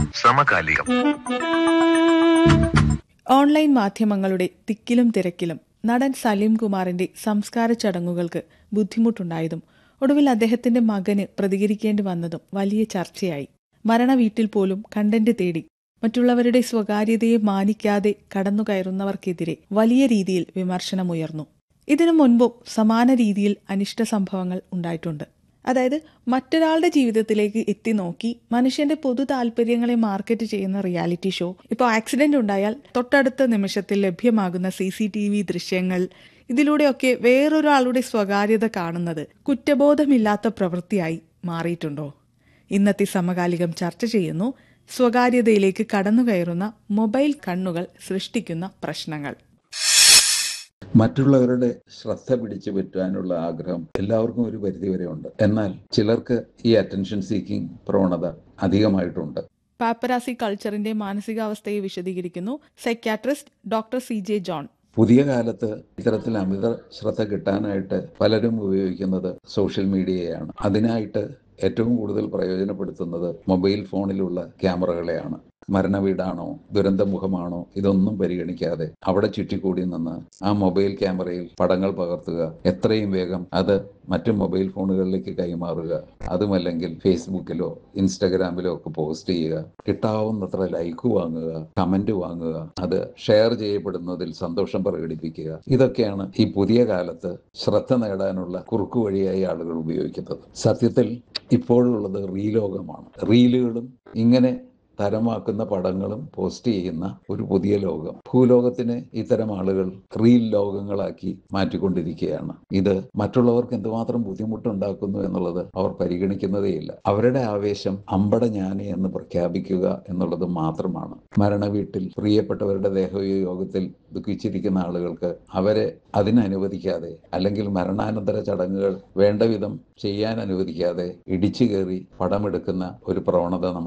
സമകാലികം. ഓൺലൈൻ മാധ്യമങ്ങളുടെ തിക്കിലും തിരക്കിലും നടൻ സലീം കുമാറിന്റെ സംസ്കാര ചടങ്ങുകൾക്ക് ബുദ്ധിമുട്ടുണ്ടായതും ഒടുവിൽ അദ്ദേഹത്തിന്റെ മകന് പ്രതികരിക്കേണ്ടി വന്നതും വലിയ ചർച്ചയായി. മരണവീട്ടിൽ പോലും കണ്ടന്റ് തേടി മറ്റുള്ളവരുടെ സ്വകാര്യതയെ മാനിക്കാതെ കടന്നുകയറുന്നവർക്കെതിരെ വലിയ രീതിയിൽ വിമർശനമുയർന്നു. ഇതിനു മുൻപും സമാന രീതിയിൽ അനിഷ്ട സംഭവങ്ങൾ ഉണ്ടായിട്ടുണ്ട്. അതായത് മറ്റൊരാളുടെ ജീവിതത്തിലേക്ക് എത്തി നോക്കി മനുഷ്യന്റെ പൊതു താല്പര്യങ്ങളെ മാർക്കറ്റ് ചെയ്യുന്ന റിയാലിറ്റി ഷോ. ഇപ്പോൾ ആക്സിഡന്റ് ഉണ്ടായാൽ തൊട്ടടുത്ത നിമിഷത്തിൽ ലഭ്യമാകുന്ന CCTV ദൃശ്യങ്ങൾ, ഇതിലൂടെയൊക്കെ വേറൊരാളുടെ സ്വകാര്യത കാണുന്നത് കുറ്റബോധമില്ലാത്ത പ്രവൃത്തിയായി മാറിയിട്ടുണ്ടോ? ഇന്നത്തെ സമകാലികം ചർച്ച ചെയ്യുന്നു സ്വകാര്യതയിലേക്ക് കടന്നുകയറുന്ന മൊബൈൽ കണ്ണുകൾ സൃഷ്ടിക്കുന്ന പ്രശ്നങ്ങൾ. മറ്റുള്ളവരുടെ ശ്രദ്ധ പിടിച്ചു പറ്റാനുള്ള ആഗ്രഹം എല്ലാവർക്കും ഒരു പരിധിവരെ ഉണ്ട്. എന്നാൽ ചിലർക്ക് ഈ അറ്റൻഷൻ സീക്കിംഗ് പ്രവണത അധികമായിട്ടുണ്ട്. പാപ്പരാസി കൾച്ചറിന്റെ മാനസികാവസ്ഥയെ വിശദീകരിക്കുന്നു സൈക്യാട്രിസ്റ്റ് ഡോക്ടർ CJ ജോൺ. പുതിയ കാലത്ത് ഇത്തരത്തിൽ അമിത ശ്രദ്ധ കിട്ടാനായിട്ട് പലരും ഉപയോഗിക്കുന്നത് സോഷ്യൽ മീഡിയയാണ്. അതിനായിട്ട് ഏറ്റവും കൂടുതൽ പ്രയോജനപ്പെടുത്തുന്നത് മൊബൈൽ ഫോണിലുള്ള ക്യാമറകളെയാണ്. മരണവീടാണോ ദുരന്തമുഖമാണോ ഇതൊന്നും പരിഗണിക്കാതെ അവിടെ ചുറ്റിക്കൂടി നിന്ന് ആ മൊബൈൽ ക്യാമറയിൽ പടങ്ങൾ പകർത്തുക, എത്രയും വേഗം അത് മറ്റു മൊബൈൽ ഫോണുകളിലേക്ക് കൈമാറുക, അതുമല്ലെങ്കിൽ ഫേസ്ബുക്കിലോ ഇൻസ്റ്റഗ്രാമിലോ ഒക്കെ പോസ്റ്റ് ചെയ്യുക, കിട്ടാവുന്നത്ര ലൈക്ക് വാങ്ങുക, കമന്റ് വാങ്ങുക, അത് ഷെയർ ചെയ്യപ്പെടുന്നതിൽ സന്തോഷം പ്രകടിപ്പിക്കുക. ഇതൊക്കെയാണ് ഈ പുതിയ കാലത്ത് ശ്രദ്ധ നേടാനുള്ള കുറുക്കു വഴിയായി ആളുകൾ ഉപയോഗിക്കുന്നത്. സത്യത്തിൽ ഇപ്പോഴുള്ളത് റീലോകമാണ്. റീലുകളും ഇങ്ങനെ തരമാക്കുന്ന പടങ്ങളും പോസ്റ്റ് ചെയ്യുന്ന ഒരു പുതിയ ലോകം. ഭൂലോകത്തിന് ഇത്തരം ആളുകൾ റീൽ ലോകങ്ങളാക്കി മാറ്റിക്കൊണ്ടിരിക്കുകയാണ്. ഇത് മറ്റുള്ളവർക്ക് എന്തുമാത്രം ബുദ്ധിമുട്ടുണ്ടാക്കുന്നു എന്നുള്ളത് അവർ പരിഗണിക്കുന്നതേയില്ല. അവരുടെ ആവേശം അമ്പട ഞാന് എന്ന് പ്രഖ്യാപിക്കുക എന്നുള്ളത് മാത്രമാണ്. മരണവീട്ടിൽ പ്രിയപ്പെട്ടവരുടെ ദേഹയോഗത്തിൽ ദുഃഖിച്ചിരിക്കുന്ന ആളുകൾക്ക് അവരെ അതിനനുവദിക്കാതെ, അല്ലെങ്കിൽ മരണാനന്തര ചടങ്ങുകൾ വേണ്ട വിധം ചെയ്യാൻ അനുവദിക്കാതെ ഇടിച്ചു കയറി പടമെടുക്കുന്ന ഒരു പ്രവണത